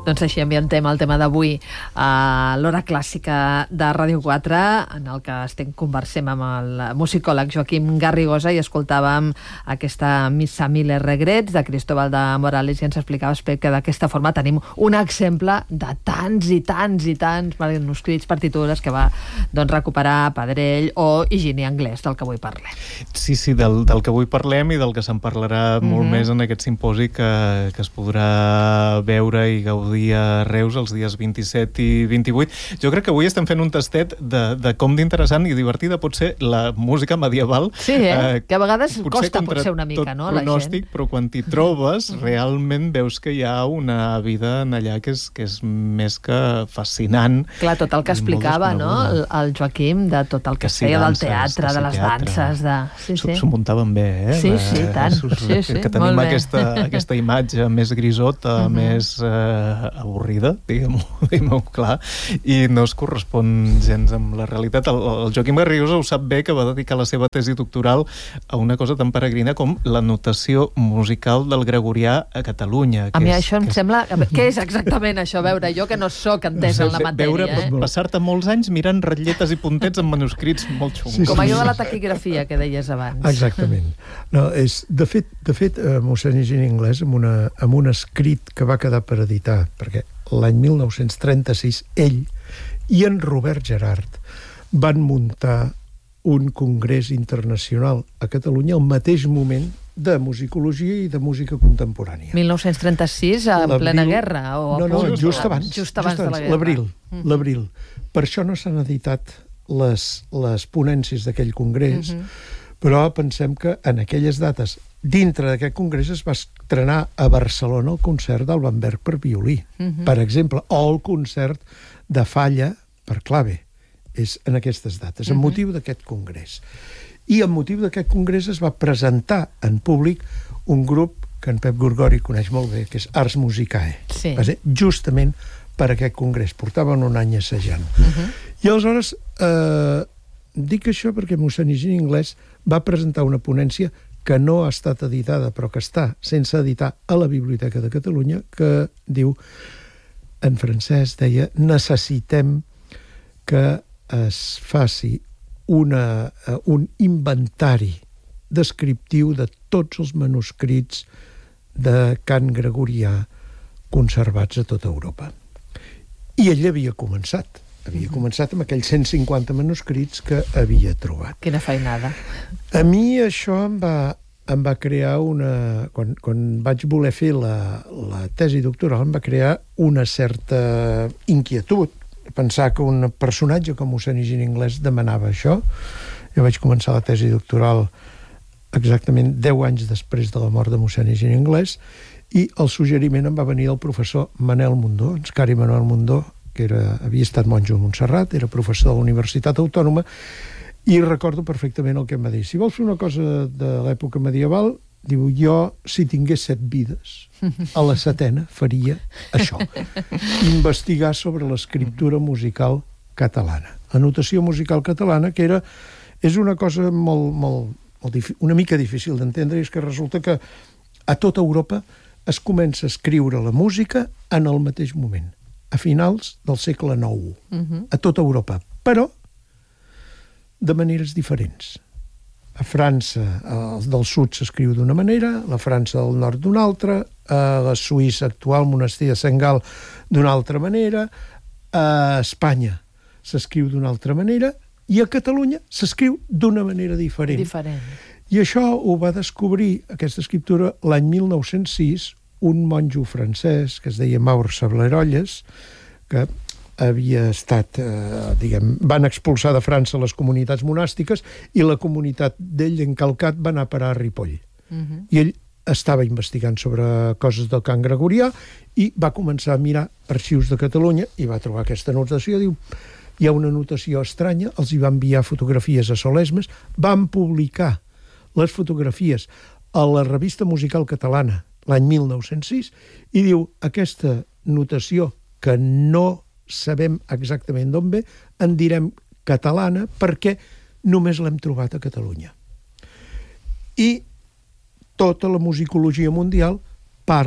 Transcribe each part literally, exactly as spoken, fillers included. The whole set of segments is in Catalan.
Doncs així ambientem el tema d'avui a l'Hora Clàssica de Ràdio quatre, en el que estem conversem amb el musicòleg Joaquim Garrigosa i escoltàvem aquesta Missa Mille Regrets de Cristóbal de Morales i ens explicava que d'aquesta forma tenim un exemple de tants i tants i tants manuscrits, partitures que va doncs, recuperar Pedrell o Higini Anglès, del que avui parlem. Sí, sí, del, del que avui parlem i del que se'n parlarà mm-hmm. molt més en aquest simposi que, que es podrà veure i gaudir a Reus els dies vint-i-set i vint-i-vuit. Jo crec que avui estem fent un tastet de, de com d'interessant i divertida pot ser la música medieval. Sí, eh? eh que a vegades costa potser una mica, no? Pronòstic, però quan t'hi trobes realment veus que hi ha una vida en allà que és, que és més que fascinant. Clar, tot el que explicava, no? El, el Joaquim, de tot el que, que es feia del teatre, de les danses, de... Sí, sí. S'ho muntaven bé, eh? Sí, sí, tant. Sí, sí, que tenim aquesta, aquesta imatge més grisota, uh-huh. més... Eh, avorrida, diguem-ho diguem clar, i no es correspon gens amb la realitat. El, el Joaquim Garrigosa ho sap bé, que va dedicar la seva tesi doctoral a una cosa tan peregrina com la notació musical del gregorià a Catalunya. A mi és, això em és... sembla... Què és exactament això? A veure, jo que no sóc entesa en la matèria. Veure, eh? Passar-te molts anys mirant ratlletes i puntets en manuscrits molt xungos. Sí, sí. Com allò de la taquigrafia que deies abans. Exactament. No, és, de fet, de fet eh, mossèn Higini Anglès, amb, una, amb un escrit que va quedar per editar, perquè l'any mil nou-cents trenta-sis ell i en Robert Gerard van muntar un congrés internacional a Catalunya al mateix moment de musicologia i de música contemporània. mil nou-cents trenta-sis, en plena guerra? O no, no, just, just abans. Just abans, just abans de la guerra. L'abril. Mm-hmm. L'abril. Per això no s'han editat les, les ponències d'aquell congrés, mm-hmm. però pensem que en aquelles dates, dintre d'aquest congrés, es va estrenar a Barcelona el concert del Bamberg per violí, uh-huh. per exemple, o el concert de Falla per clave. És en aquestes dates, uh-huh. amb motiu d'aquest congrés. I amb motiu d'aquest congrés es va presentar en públic un grup que en Pep Gorgori coneix molt bé, que és Ars Musicae. Sí. Va ser justament per aquest congrés. Portaven un any assajant. Uh-huh. I aleshores, eh, dic això perquè mossèn Higini Anglès va presentar una ponència que no ha estat editada, però que està sense editar a la Biblioteca de Catalunya, que diu, en francès, deia, necessitem que es faci una, uh, un inventari descriptiu de tots els manuscrits de cant gregorià conservats a tota Europa. I ell havia començat. Havia uh-huh. començat amb aquells cent cinquanta manuscrits que havia trobat. Quina feinada. A mi això em va, em va crear una... Quan, quan vaig voler fer la, la tesi doctoral em va crear una certa inquietud. Pensar que un personatge com mossèn Higini Anglès demanava això. Jo vaig començar la tesi doctoral exactament deu anys després de la mort de mossèn Higini Anglès i el suggeriment em va venir del professor Manel Mundó, Enscari Manuel Mundó, que era, havia estat monjo a Montserrat, era professor de la Universitat Autònoma, i recordo perfectament el que em va dir. Si vols fer una cosa de l'època medieval, diu, jo, si tingués set vides, a la setena faria això. Investigar sobre l'escriptura musical catalana. La notació musical catalana, que era, és una cosa molt, molt, molt una mica difícil d'entendre, i és que resulta que a tota Europa es comença a escriure la música en el mateix moment, a finals del segle nou, uh-huh. a tota Europa, però de maneres diferents. A França, el del sud s'escriu d'una manera, la França del nord d'una altra, a la Suïssa actual, monestir de Saint-Gall, d'una altra manera, a Espanya s'escriu d'una altra manera, i a Catalunya s'escriu d'una manera diferent. Diferent. I això ho va descobrir, aquesta escriptura, l'any mil nou-cents sis, un monjo francès que es deia Maur Sablerolles, que havia estat, eh, diguem, van expulsar de França les comunitats monàstiques i la comunitat d'ell encalcat va anar a parar a Ripoll. Uh-huh. I ell estava investigant sobre coses del cant gregorià i va començar a mirar arxius de Catalunya i va trobar aquesta notació. Diu, hi ha una notació estranya, els hi va enviar fotografies a Solesmes, van publicar les fotografies a la revista musical catalana l'any mil nou-cents sis i diu, aquesta notació que no sabem exactament d'on ve, en direm catalana perquè només l'hem trobat a Catalunya. I tota la musicologia mundial parla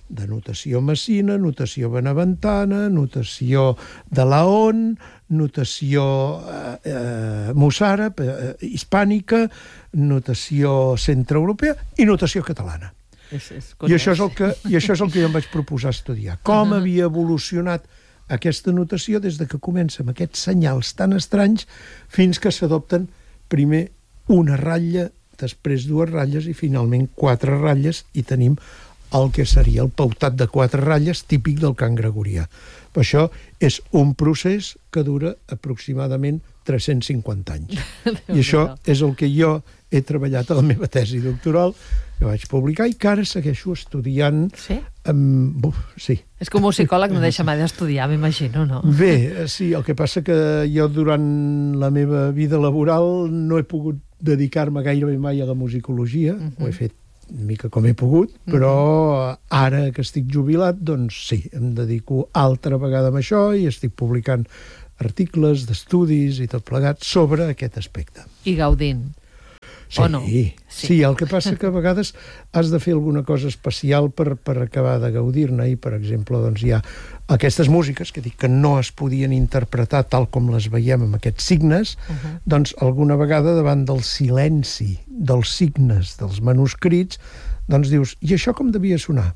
de notació messina, notació beneventana, notació de Laon, notació eh, eh, mossàrab, eh, hispànica, notació centreeuropea i notació catalana. És, és I, això és el que, I això és el que jo em vaig proposar estudiar. Com uh-huh. havia evolucionat aquesta notació des de que comença amb aquests senyals tan estranys fins que s'adopten primer una ratlla, després dues ratlles i finalment quatre ratlles, i tenim el que seria el pautat de quatre ratlles típic del cant gregorià. Per això és un procés que dura aproximadament tres-cents cinquanta anys. I això és el que jo he treballat a la meva tesi doctoral, que vaig publicar i que ara segueixo estudiant. Sí? Amb... Buf, sí. És que un musicòleg no deixa mai d'estudiar, m'imagino, no? Bé, sí, el que passa que jo durant la meva vida laboral no he pogut dedicar-me gairebé mai a la musicologia, uh-huh. ho he fet una mica com he pogut, però uh-huh. ara que estic jubilat, doncs sí, em dedico altra vegada a això i estic publicant articles d'estudis i tot plegat sobre aquest aspecte. I gaudint. Sí, o no? Sí. sí, el que passa que a vegades has de fer alguna cosa especial per, per acabar de gaudir-ne, i per exemple doncs hi ha aquestes músiques que dic que no es podien interpretar tal com les veiem amb aquests signes, uh-huh. doncs alguna vegada davant del silenci dels signes, dels manuscrits, doncs dius, i això com devia sonar?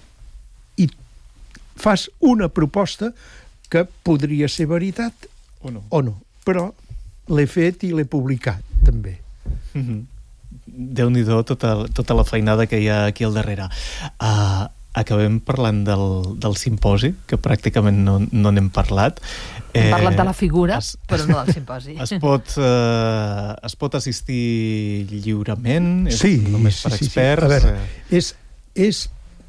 I fas una proposta que podria ser veritat o no, o no. Però l'he fet i l'he publicat també. Mm-hmm. Déu-n'hi-do tota, tota la feinada que hi ha aquí al darrere. Uh, acabem parlant del, del simposi, que pràcticament no, no n'hem parlat. Hem eh, parlat de la figura, es, però no del simposi. Es pot, uh, es pot assistir lliurement? És sí, només sí, per sí, experts? Sí. A veure, és, és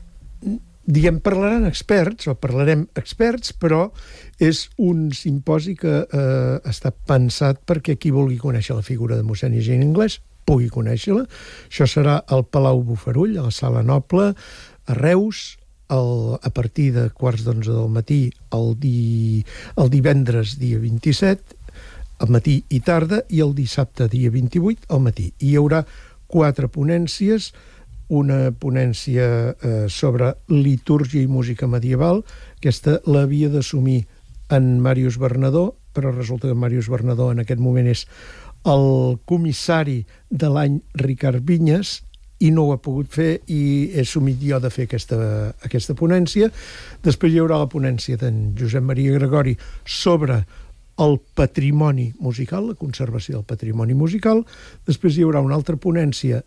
diguem, parlaran experts, o parlarem experts, però és un simposi que eh, està pensat perquè qui vulgui conèixer la figura de mossèn Higini Anglès pugui conèixer-la. Això serà al Palau Bofarull, a la Sala Noble, a Reus, el, a partir de quarts d'onze del matí, el, di, el divendres dia vint-i-set, al matí i tarda, i el dissabte dia vint-i-vuit, al matí. I hi haurà quatre ponències, una ponència eh, sobre litúrgia i música medieval. Aquesta l'havia d'assumir en Màrius Bernadó, però resulta que Màrius Bernadó en aquest moment és el comissari de l'any Ricard Vinyes i no ho ha pogut fer, i he assumit jo de fer aquesta, aquesta ponència. Després hi haurà la ponència d'en Josep Maria Gregori sobre el patrimoni musical, la conservació del patrimoni musical. Després hi haurà una altra ponència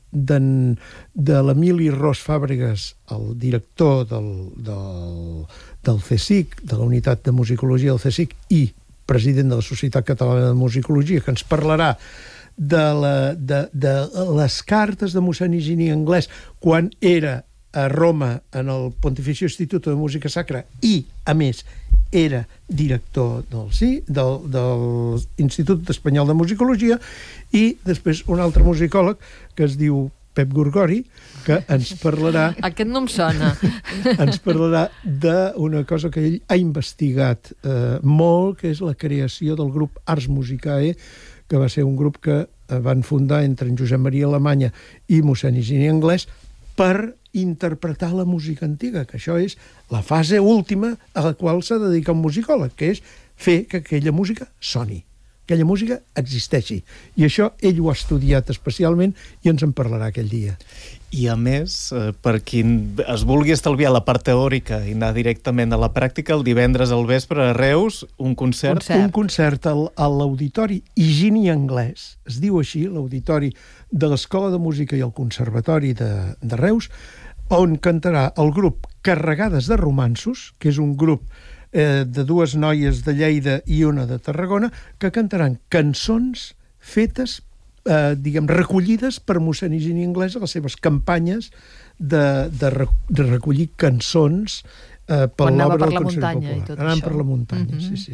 de l'Emili Ros Fàbregas, el director del, del, del CSIC, de la unitat de musicologia del CSIC, i president de la Societat Catalana de Musicologia, que ens parlarà de, la, de, de les cartes de mossèn Higini Anglès quan era a Roma en el Pontificio Instituto de Música Sacra i, a més, era director del, sí, del, del Institut Espanyol de Musicologia. I després un altre musicòleg que es diu Pep Gorgori, que ens parlarà... Aquest no em sona. Ens parlarà d'una cosa que ell ha investigat eh, molt, que és la creació del grup Ars Musicae, que va ser un grup que van fundar entre en Josep Maria Alemanya i mossèn Higini Anglès per interpretar la música antiga, que això és la fase última a la qual s'ha de dedicar un musicòleg, que és fer que aquella música soni, que aquella música existeixi. I això ell ho ha estudiat especialment i ens en parlarà aquell dia. I a més, per qui es vulgui estalviar la part teòrica i anar directament a la pràctica, el divendres al vespre a Reus, un concert. concert. Un concert al, a l'Auditori Higini Anglès, es diu així, l'Auditori de l'Escola de Música i el Conservatori de, de Reus, on cantarà el grup Carregades de Romanços, que és un grup eh, de dues noies de Lleida i una de Tarragona, que cantaran cançons fetes, eh, diguem, recollides per mossèn Higini Anglès a les seves campanyes de, de, de recollir cançons eh, per l'obra del Consell Popular. I tot Anant això. per la muntanya, mm-hmm. sí, sí, sí.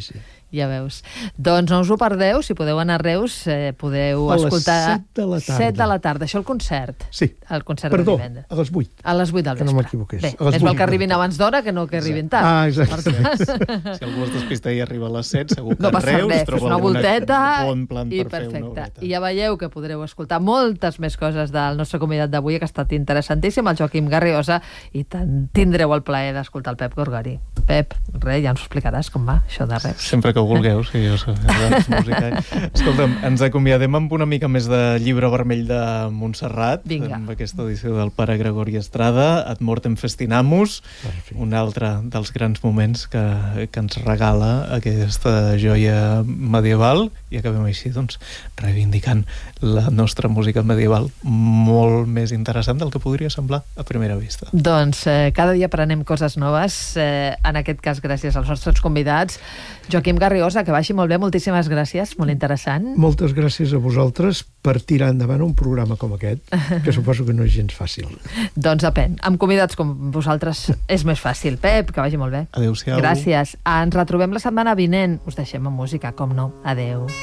Ja veus. Doncs no us ho perdeu, si podeu anar a Reus, eh, podeu a les escoltar... set de la tarda. set de la tarda, això el concert. Sí. El concert Perdó, de divendres. a les vuit. A les vuit del Que no vespre. m'equivoqués. Bé, A les més val vuit que arribin del abans d'hora que no que arribin tard. Ah, exactament. Si algú es despista i arriba a les set, segur que No passa Reus res, troba fes una alguna volteta bon plan i per fer una perfecte. horeta. I ja veieu que podreu escoltar moltes més coses del nostre convidat d'avui, que ha estat interessantíssim, el Joaquim Garrigosa, i tant tindreu el plaer d'escoltar el Pep Gorgari. Pep, res, ja ens ho explicaràs com va, això de Reus. Sempre que ho vulgueu, sí, jo soc de música. Escolta'm, ens acomiadem amb una mica més de Llibre Vermell de Montserrat, Vinga. amb aquesta edició del pare Gregori Estrada, Ad Mortem Festinamus, Perfecte. un altre dels grans moments que, que ens regala aquesta joia medieval, i acabem així, doncs, reivindicant la nostra música medieval molt més interessant del que podria semblar a primera vista. Doncs eh, cada dia aprenem coses noves, eh, en aquest cas gràcies als nostres convidats. Joaquim Garrigosa, que vagi molt bé, moltíssimes gràcies, molt interessant. Moltes gràcies a vosaltres per tirar endavant un programa com aquest, que suposo que no és gens fàcil. Doncs depèn, amb convidats com vosaltres és més fàcil. Pep, que vagi molt bé. Adéu-siau. Gràcies. Ens retrobem la setmana vinent. Us deixem amb música, com no. Adéu.